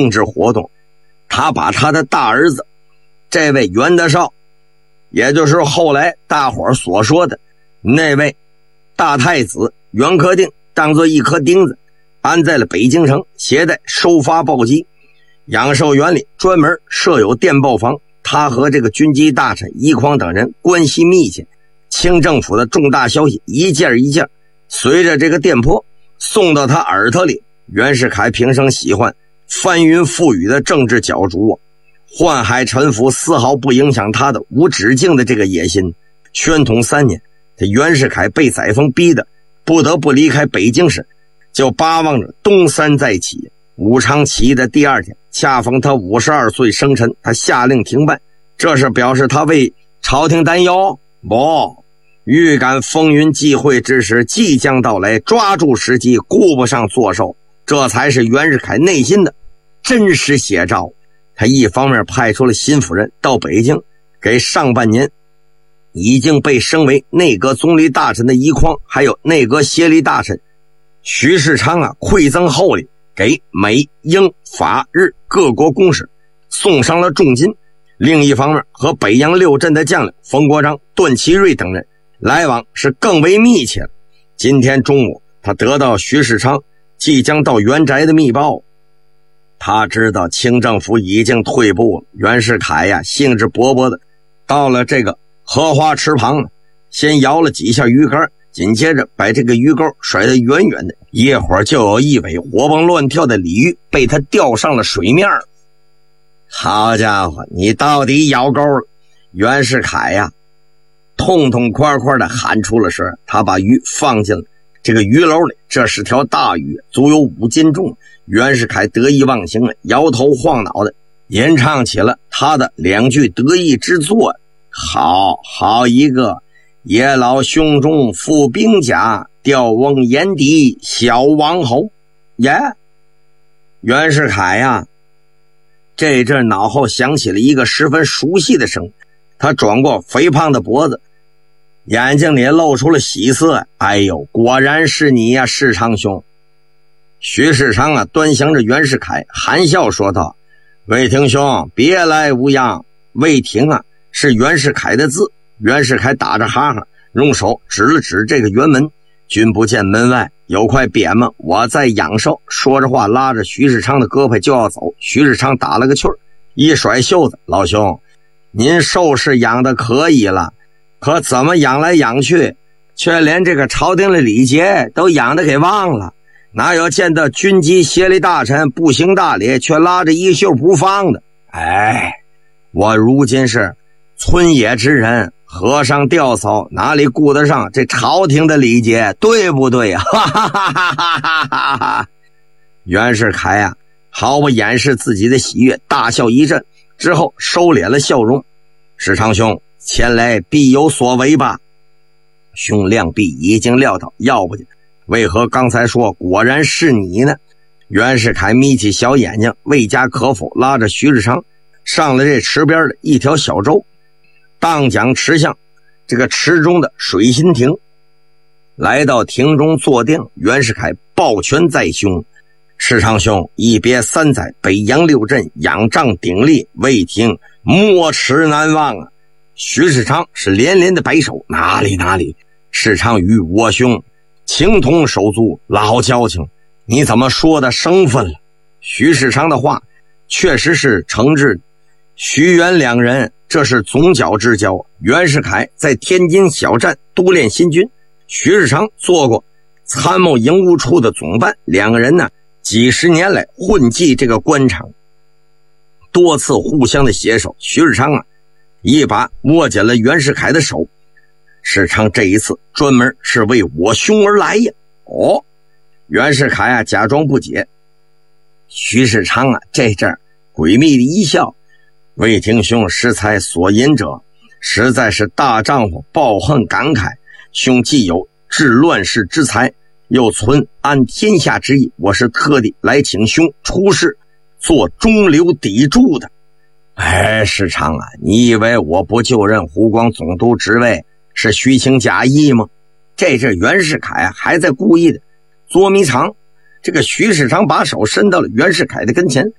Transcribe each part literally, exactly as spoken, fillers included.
政治活动，他把他的大儿子这位袁德绍，也就是后来大伙儿所说的那位大太子袁克定，当作一颗钉子安在了北京城，携带收发报机。养寿园里专门设有电报房，他和这个军机大臣倪匡等人关系密切，清政府的重大消息一件一件随着这个电波送到他耳朵里。袁世凯平生喜欢翻云覆雨的政治角逐，宦海沉浮丝毫不影响他的无止境的这个野心。宣统三年，这袁世凯被载沣逼得不得不离开北京时，就巴望着东山再起。武昌起义的第二天，恰逢他五十二岁生辰，他下令停办，这是表示他为朝廷担忧？不，预感风云际会之时即将到来，抓住时机，顾不上作寿，这才是袁世凯内心的真实写照。他一方面派出了新夫人到北京，给上半年已经被升为内阁总理大臣的倪匡，还有内阁协理大臣徐世昌啊，馈赠厚礼，给美英法日各国公使送上了重金。另一方面，和北洋六镇的将领冯国璋、段祺瑞等人来往是更为密切了。今天中午，他得到徐世昌即将到袁宅的密报，他知道清政府已经退步了。袁世凯呀，兴致勃勃的到了这个荷花池旁，先摇了几下鱼竿，紧接着把这个鱼钩甩得远远的，一会儿就有一尾活蹦乱跳的鲤鱼被他钓上了水面。好家伙，你到底咬钩了！袁世凯呀，痛痛快快的喊出了声，他把鱼放进了这个鱼篓里，这是条大鱼，足有五斤重。袁世凯得意忘形了，摇头晃脑的吟唱起了他的两句得意之作：好好一个爷老胸中负兵甲，吊翁眼底小王侯。耶、yeah! 袁世凯呀，这阵脑后想起了一个十分熟悉的声，他转过肥胖的脖子，眼睛里露出了喜色。哎呦，果然是你呀，世昌兄！徐世昌啊，端详着袁世凯，含笑说道：“魏廷兄，别来无恙。”魏廷啊，是袁世凯的字。袁世凯打着哈哈，用手指了指这个辕门：“君不见门外有块匾吗？我在养寿。”说着话，拉着徐世昌的胳膊就要走。徐世昌打了个趣儿，一甩袖子：“老兄，您寿是养的可以了，可怎么养来养去，却连这个朝廷的礼节都养的给忘了？哪有见到军机协理大臣不行大礼，却拉着衣袖不放的？哎，我如今是村野之人，和尚吊叟，哪里顾得上这朝廷的礼节，对不对呀？”哈哈哈哈哈哈哈！袁世凯啊，毫不掩饰自己的喜悦，大笑一阵之后收敛了笑容：“世昌兄，前来必有所为吧？”兄亮必已经料到，要不紧，为何刚才说果然是你呢？袁世凯眯起小眼睛，未加可否，拉着徐世昌上了这池边的一条小舟，荡桨驰向这个池中的水心亭。来到亭中坐定，袁世凯抱拳在胸：“世昌兄，一别三载，北洋六镇仰仗鼎立，魏廷莫齿难忘啊！”徐世昌是连连的摆手：“哪里哪里，世昌与我兄情同手足，老交情，你怎么说的生分了？”徐世昌的话确实是诚挚，徐袁两人这是总角之交。袁世凯在天津小站督练新军，徐世昌做过参谋营务处的总办，两个人呢几十年来混迹这个官场，多次互相的携手。徐世昌啊，一把握紧了袁世凯的手：“世昌这一次专门是为我兄而来呀！”哦，袁世凯啊假装不解。徐世昌啊这阵诡秘的一笑：“魏廷兄适才所引者，实在是大丈夫抱恨感慨。兄既有治乱世之才，又存安天下之意，我是特地来请兄出仕，做中流砥柱的。”哎，世昌啊，你以为我不就任湖广总督职位是虚情假意吗？这阵袁世凯还在故意的捉迷藏。这个徐世昌把手伸到了袁世凯的跟前，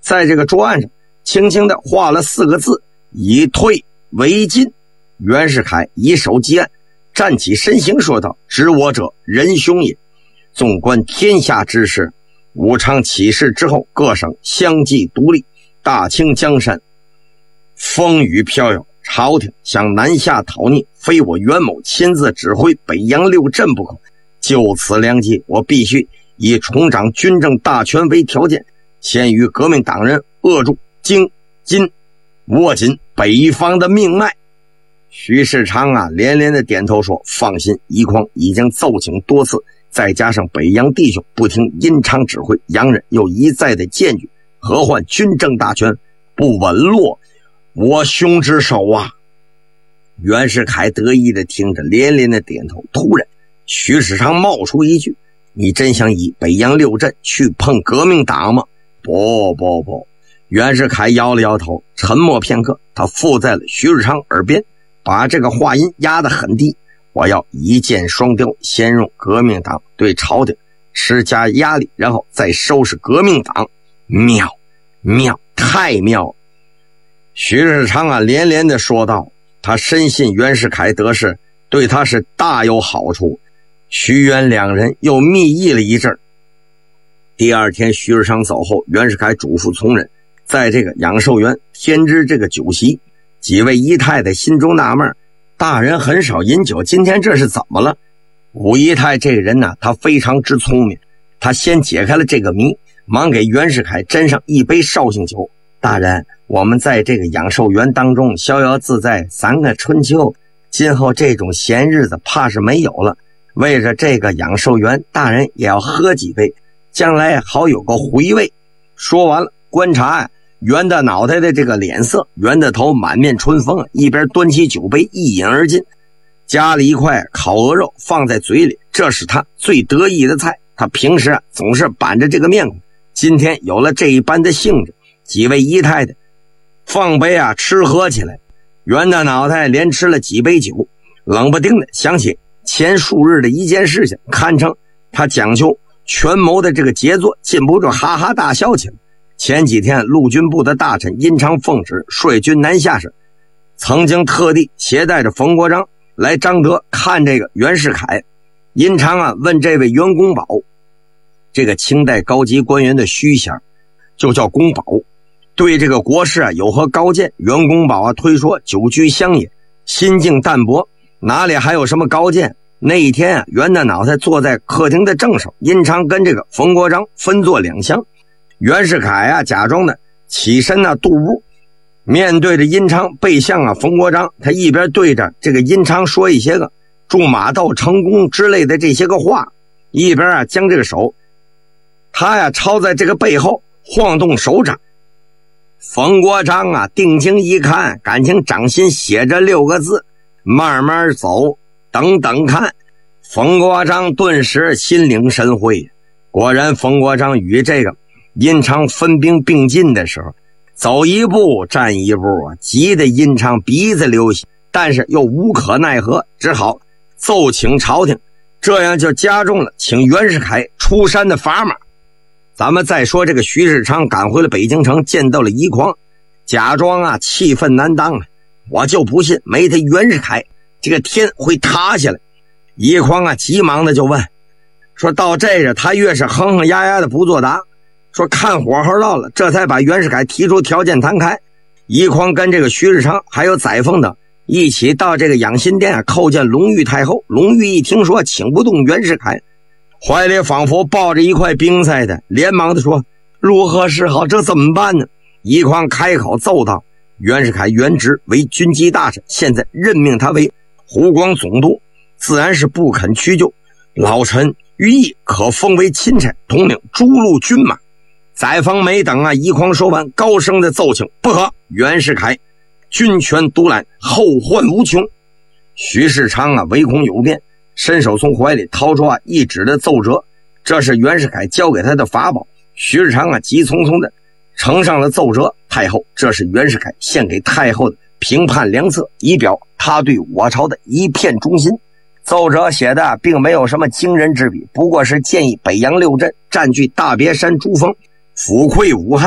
在这个桌案上轻轻地画了四个字：以退为进。袁世凯以手击案，站起身形说道：知我者，仁兄也。纵观天下之事，武昌起事之后，各省相继独立，大清江山风雨飘摇，朝廷想南下讨逆，非我袁某亲自指挥北洋六镇不可。就此良机，我必须以重掌军政大权为条件，先与革命党人扼住京津，握紧北方的命脉。徐世昌啊连连的点头说：放心，一匡已经奏请多次，再加上北洋弟兄不听殷昌指挥，洋人又一再的荐举，何患军政大权不稳落我兄之手啊！袁世凯得意的听着，连连的点头。突然徐世昌冒出一句：你真想以北洋六镇去碰革命党吗？不不不。袁世凯摇了摇头，沉默片刻，他附在了徐世昌耳边，把这个话音压得很低。我要一箭双雕，先用革命党对朝廷施加压力，然后再收拾革命党。妙妙，太妙了！徐世昌啊连连的说道，他深信袁世凯得势对他是大有好处。徐袁两人又密议了一阵。第二天徐世昌走后，袁世凯嘱咐从人在这个养寿园添置这个酒席。几位姨太太心中纳闷，大人很少饮酒，今天这是怎么了？武姨太这个人呢，他非常之聪明，他先解开了这个谜，忙给袁世凯斟上一杯绍兴酒。大人，我们在这个养寿园当中逍遥自在三个春秋，今后这种闲日子怕是没有了。为着这个养寿园，大人也要喝几杯，将来好有个回味。说完了，观察呀袁大脑袋的这个脸色，袁大头满面春风，一边端起酒杯一饮而尽，夹了一块烤鹅肉放在嘴里，这是他最得意的菜。他平时啊总是板着这个面孔，今天有了这一般的兴致。几位姨太太放杯啊吃喝起来，袁大脑袋连吃了几杯酒，冷不丁的想起前数日的一件事情，堪称他讲究权谋的这个杰作，禁不住哈哈大笑起来。前几天陆军部的大臣殷昌奉旨率军南下时，曾经特地携带着冯国璋来张德看这个袁世凯。殷昌啊问这位袁公宝，这个清代高级官员的虚衔就叫公宝，对这个国事啊有何高见？袁公宝啊推说久居乡野，心境淡薄，哪里还有什么高见？那一天啊，袁大脑袋坐在客厅的正手，殷昌跟这个冯国璋分坐两厢。袁世凯啊假装的起身啊渡屋，面对着殷昌，背向啊冯国璋，他一边对着这个殷昌说一些个祝马到成功之类的这些个话，一边啊将这个手他呀抄在这个背后晃动手掌。冯国璋啊定睛一看，感情掌心写着六个字：慢慢走，等等看。冯国璋顿时心领神会，果然冯国璋与这个殷昌分兵并进的时候，走一步站一步啊，急得殷昌鼻子流血，但是又无可奈何，只好奏请朝廷，这样就加重了请袁世凯出山的砝码。咱们再说这个徐世昌赶回了北京城，见到了宜匡，假装啊气愤难当啊，我就不信没他袁世凯这个天会塌下来。宜匡啊急忙的就问，说到这个他越是哼哼呀呀的不作答，说看火候到了，这才把袁世凯提出条件谈开。宜匡跟这个徐世昌还有载沣等一起到这个养心殿啊叩见隆裕太后。隆裕一听说请不动袁世凯，怀里仿佛抱着一块冰似的，连忙的说如何是好，这怎么办呢？宜匡开口奏道，袁世凯原职为军机大臣，现在任命他为湖广总督，自然是不肯屈就，老臣于意可封为钦差，统领诸路军马。载沣没等啊宜匡说完，高声的奏请不可，袁世凯军权独揽，后患无穷。徐世昌啊唯恐有变，伸手从怀里掏出啊一纸的奏折，这是袁世凯交给他的法宝。徐世昌啊急匆匆的呈上了奏折，太后，这是袁世凯献给太后的评判良策，以表他对我朝的一片忠心。奏折写的并没有什么惊人之笔，不过是建议北洋六镇占据大别山珠峰，抚溃武汉，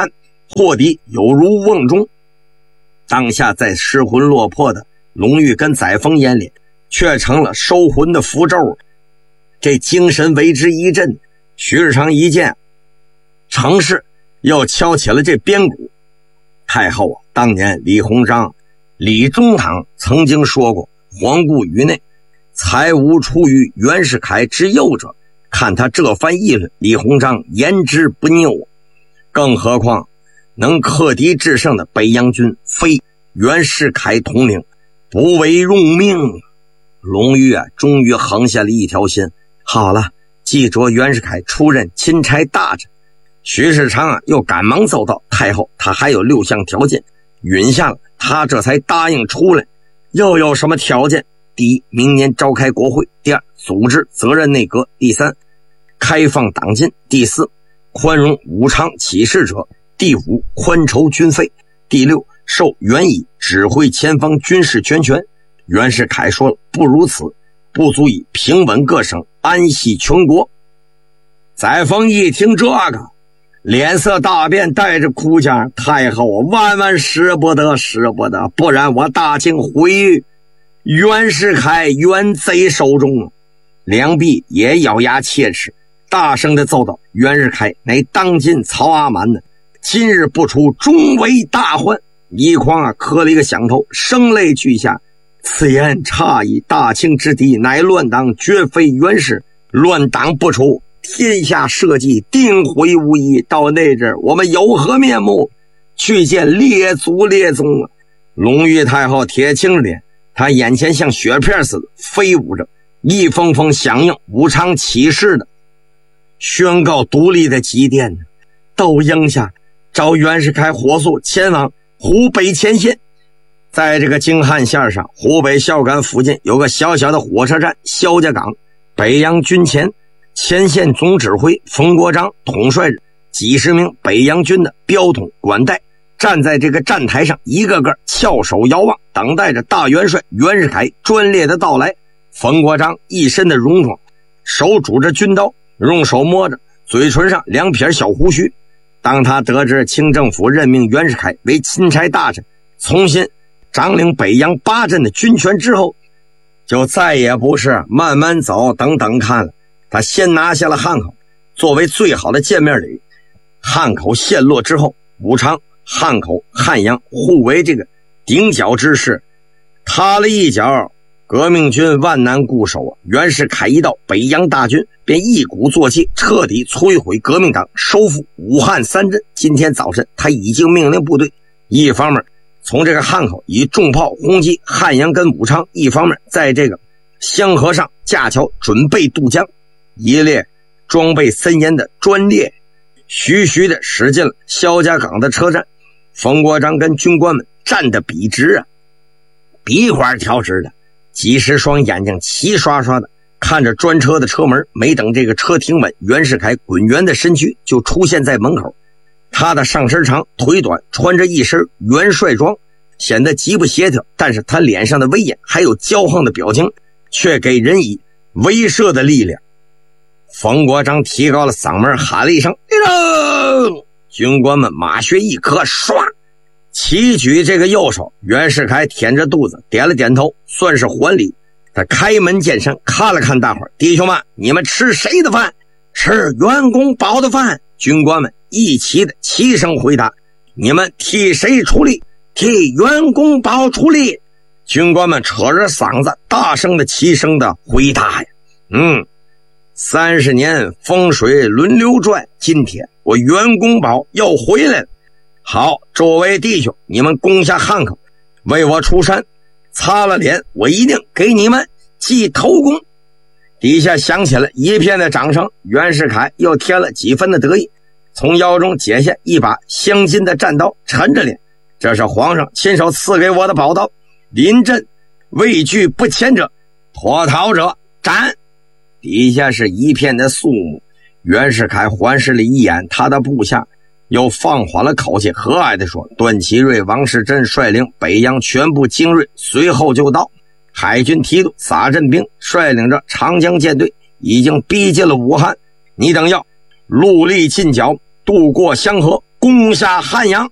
破敌有如瓮中。当下在失魂落魄的隆裕跟载沣眼里，却成了收魂的符咒。这精神为之一振，徐世昌一见，程氏又敲起了这边鼓。太后啊，当年李鸿章、李中堂曾经说过，皇姑宇内才无出于袁世凯之右者。看他这番议论，李鸿章言之不拗。更何况能克敌制胜的北洋军非袁世凯统领，不为用命。隆裕啊，终于横下了一条心。好了，记着袁世凯出任钦差大臣。徐世昌啊，又赶忙奏道：太后，他还有六项条件，允下了，他这才答应出来。又有什么条件？第一，明年召开国会；第二，组织责任内阁；第三，开放党禁；第四，宽容武昌起事者；第五，宽筹军费；第六，授袁乙指挥前方军事全权。袁世凯说了，不如此，不足以平稳各省，安息全国。载沣一听这个，脸色大变，带着哭腔：太后，万万使不得，使不得，不然我大清毁于袁世凯袁贼手中。两臂也咬牙切齿，大声的奏道：袁世凯乃当今曹阿瞒呢，今日不出，终为大患。倪匡啊，磕了一个响头，声泪俱下。此言差矣，大清之敌乃乱党，绝非袁氏。乱党不出，天下社稷定毁无疑。到那阵我们有何面目去见列祖列宗啊？隆裕太后铁青着脸，他眼前像雪片似的飞舞着一封封响应武昌起事的宣告独立的急电呢，都应下召袁世凯火速前往湖北前线。在这个京汉线上，湖北孝感附近有个小小的火车站肖家岗，北洋军前前线总指挥冯国璋统帅着几十名北洋军的标统管带，站在这个站台上，一个个翘首遥望，等待着大元帅袁世凯专列的到来。冯国璋一身的戎装，手拄着军刀，用手摸着，嘴唇上两撇小胡须。当他得知清政府任命袁世凯为钦差大臣，重新掌领北洋八镇的军权之后，就再也不是慢慢走等等看了。他先拿下了汉口，作为最好的见面礼。汉口陷落之后，武昌、汉口、汉阳互为这个顶角之势，塌了一角，革命军万难固守啊。袁世凯一到，北洋大军便一鼓作气，彻底摧毁革命党，收复武汉三镇。今天早晨他已经命令部队，一方面从这个汉口以重炮轰击汉阳跟武昌，一方面在这个香河上架桥准备渡江。一列装备森严的专列徐徐地驶进了肖家岗的车站。冯国璋跟军官们站得笔直啊，笔画调直的，几十双眼睛齐刷刷的看着专车的车门。没等这个车停稳，袁世凯滚圆的身躯就出现在门口。他的上身长，腿短，穿着一身元帅装，显得极不协调，但是他脸上的威严还有骄横的表情，却给人以威慑的力量。冯国璋提高了嗓门喊了一声：军官们马靴一磕，唰齐举这个右手。袁世凯舔着肚子点了点头，算是还礼。他开门见山看了看大伙儿：弟兄们，你们吃谁的饭？吃袁公宝的饭。军官们一齐的齐声回答：你们替谁出力？替袁公宝出力。军官们扯着嗓子大声的齐声的回答呀。嗯三十年风水轮流转，今天我袁公宝要回来了。好，诸位弟兄，你们攻下汉口，为我出山，擦了脸，我一定给你们记头功。底下响起了一片的掌声。袁世凯又添了几分的得意，从腰中解下一把镶金的战刀，沉着脸：这是皇上亲手赐给我的宝刀，临阵畏惧不前者，脱逃者斩。底下是一片的肃穆。袁世凯环视了一眼他的部下，又放缓了口气，和蔼地说：段祺瑞、王士珍率领北洋全部精锐随后就到，海军提督撒镇兵率领着长江舰队已经逼近了武汉，你等要陆力进剿，渡过香河， 攻下汉阳。